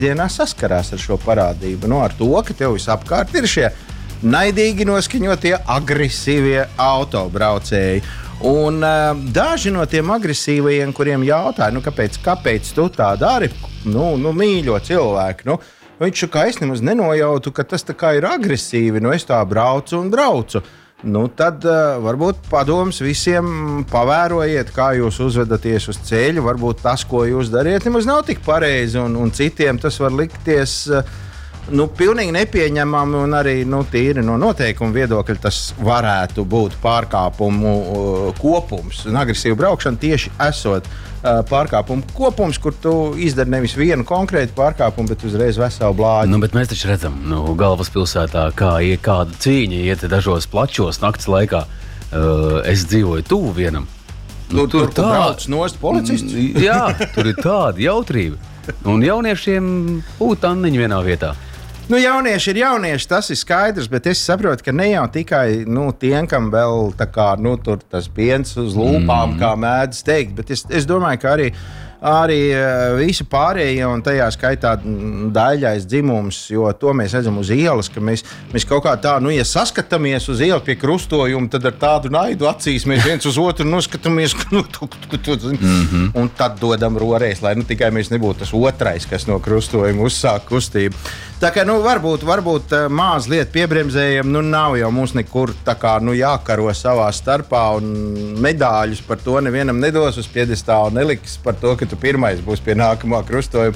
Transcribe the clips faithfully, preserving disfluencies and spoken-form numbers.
dienā saskarās ar šo parādību. Nu, ar to, ka tev visapkārt ir šie naidīgi noskaņotie, agresīvie autobraucēji. Un uh, daži no tiem agresīvajiem, kuriem jautāja, nu, kāpēc, kāpēc tu tā dari, nu, nu mīļo cilvēku, nu, viņš kā es nemaz nenojautu, ka tas tā kā ir agresīvi, nu, es tā braucu un braucu. Nu, tad uh, varbūt padoms visiem pavērojiet, kā jūs uzvedaties uz ceļu. Varbūt tas, ko jūs dariet, nemaz nav tik pareizi, un, un citiem tas var likties uh, nu, pilnīgi nepieņemami, un arī nu, tīri no noteikumu viedokļa tas varētu būt pārkāpumu uh, kopums. Un agresīva braukšana tieši esot uh, pārkāpumu kopums, kur tu izdari nevis vienu konkrētu pārkāpumu, bet uzreiz veselu blāģi. Nu, bet mēs taču redzam, nu, galvaspilsētā, kā ir kāda cīņa iet dažos plačos nakts laikā. Uh, es dzīvoju tuvu vienam. Nu, tur tur tā... brauc nost policists? Jā, tur ir tāda jautrība. Un jauniešiem būt anniņi vienā vietā. Nu, jaunieši ir jaunieši, tas ir skaidrs, bet es saprotu, ka ne jau tikai nu, tiem, kam vēl tā kā, nu, tur tas piens uz lūpām, mm. kā mēdz teikt, bet es, es domāju, ka arī, arī visi pārējie un tajā skaitā daļais dzimums, jo to mēs redzam uz ielas, ka mēs, mēs kaut kā tā, nu, ja saskatāmies uz ielu pie krustojuma, tad ar tādu naidu acīs mēs viens uz otru noskatāmies, nu, tu, tu, tu, tu, mm-hmm. un tad dodam rorēs, lai nu, tikai mēs nebūtu tas otrais, kas no krustojuma uzsāk kustību. Tā kā, nu, varbūt, varbūt mazliet piebremzējam, nu, nav jau mums nekur tā kā, nu, jākaro savā starpā, un medaļus par to nevienam nedos uz piedestālu, neliks par to, ka tu pirmais būs pie nākamā krustojuma.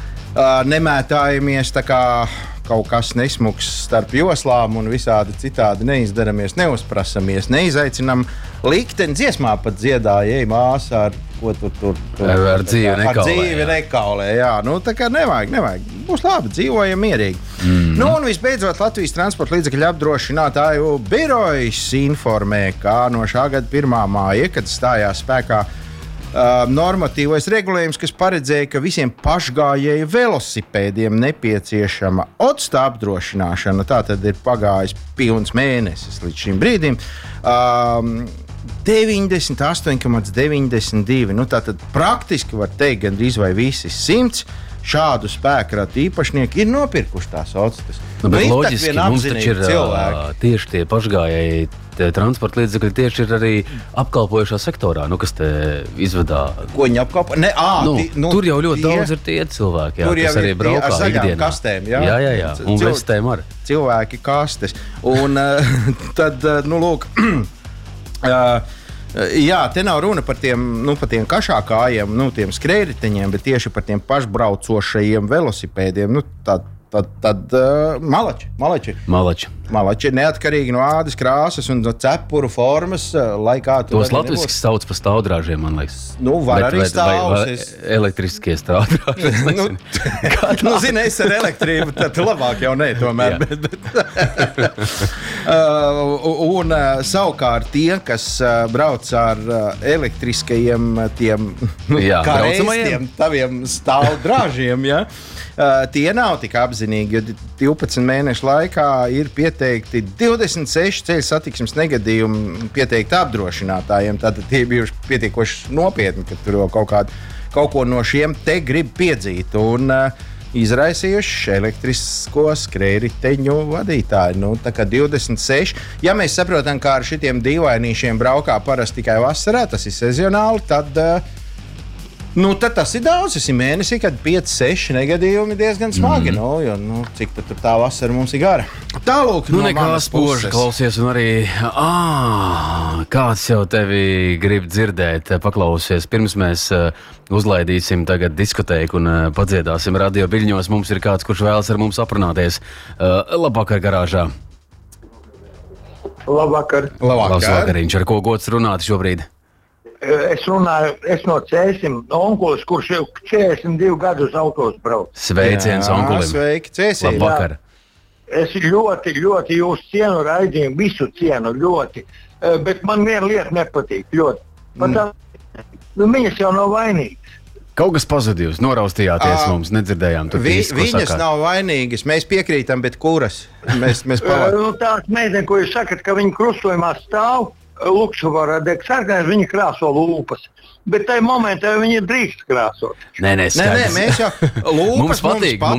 Uh, nemētājamies tā kā kaut kas nesmuks starp joslām un visādi citādi neizdaramies, neuzprasamies, neizaicinam likteni dziesmā pat dziedāja, ej māsa ar ko tu tur tur ar, ar dzīvi nekaulē. Ar dzīvi nekaulē, jā. Nu, tā kā nevajag, nevajag. Būs labi, dzīvojam mierīgi. Mm. Nu, un visbeidzot, Latvijas transporta līdzekļu apdrošinātāju birojs informē, ka no šā gada pirmā māja, kad stājās spēkā Uh, normatīvais regulējums, kas paredzēja, ka visiem pašgājēju velosipēdiem nepieciešama odsta apdrošināšana. Tā tad ir pagājis pilns mēnesis līdz šim brīdim. Uh, deviņdesmit astoņi komats deviņdesmit divi. Nu, tātad praktiski var teikt, gandrīz vai visi simts šādu spēkratu īpašnieki ir nopirkuši tās odstas. Nu, bet nu, loģiski, mums taču ir cilvēki. Tieši tie pašgājēji transporta līdzekļi tieši ir arī apkalpojošā sektorā, nu, kas te izvedā. Ko viņi apkalpo? Ne, ā, nu, tī, nu, tur jau ļoti tie, daudz ir tie cilvēki, jā, kas arī tie, braukā ar zaļām ikdienā. Kastēm, jā? Jā, jā, jā, un Cil- vestēm arī. Cilvēki kastes. Un tad, nu, lūk, uh, jā, te nav runa par tiem, nu, par tiem kašākājiem, nu, tiem skrējriteņiem, bet tieši par tiem pašbraucošajiem velosipēdiem, nu, tā, tad, tad uh, malači, malači. Malači. Malači ir neatkarīgi no ādas krāsas un no cepuru formas, lai kā tu Tos latviski sauc par stāvdrāžiem, man liekas. Nu, var Bet, arī vai, stāvus. vai, vai elektriskie stāvdrāži. nu, nu, zini, es ar elektrību, tad labāk jau nē, tomēr. bet, bet. uh, un uh, savukārt tie, kas uh, brauc ar uh, elektriskajiem tiem, nu, Jā, kā braucamajiem? reiztiem taviem stāvdrāžiem, ja, uh, tie nav tik apzinīgi, jo divpadsmit mēnešu laikā ir pieteikti divdesmit seši ceļu satiksmes negadījumi pieteikti apdrošinātājiem. Tātad tie bijuši pietiekoši nopietni, ka tur jau kaut, kādu, kaut ko no šiem te grib piedzīt. Un uh, izraisījuši elektrisko skrējriteņu vadītāji. Nu, tā kā divdesmit seši. Ja mēs saprotam, kā ar šitiem dīvainīšiem braukā parasti tikai vasarā, tas ir sezonāli, tad uh, Nu, tad tas ir daudz. Tas ir mēnesī, kad pieci seši negadījumi diezgan smagi. Mm. Nu, jo, nu, cik tad tā vasara mums ir gara? Tālūk, Nu, no nekā manas spoža puses. klausies, un arī ā, kāds jau tevi grib dzirdēt, paklausies. Pirms mēs uh, uzlaidīsim tagad diskotēku un uh, padziedāsim radio viļņos. Mums ir kāds, kurš vēlas ar mums aprunāties. Uh, labvakar garāžā. Labvakar. Labvakar. Labs vakariņš, ar ko gods runāt šobrīd? Es runāju, es no Cēsim, onkulis, kurš jau četrdesmit divi gadus autos brauc. Sveiciens onkulim. Sveiki, Cēsī. Labvakar. Es ļoti, ļoti jūs cienu raidījumu, visu cienu ļoti, bet man viena lieta nepatīk ļoti. Pat tā, nu, viņas jau nav vainīgas. Kaut kas pozitīvs, noraustījāties À, mums, nedzirdējām. Tur Vi, īsti, ko viņas sakāt. nav vainīgas. Mēs piekrītam, bet kuras? Mēs, mēs palā... Nu, tās meitene, ko jūs sakat, ka viņi krustojumā stāv, Luksavārā deg sarkanais, viņi krāso lūpas. Bet tajā momentā viņi drīkst krāsot. Nē, nē, Nē, nē, mēs jau lūpas mums patīk. Mums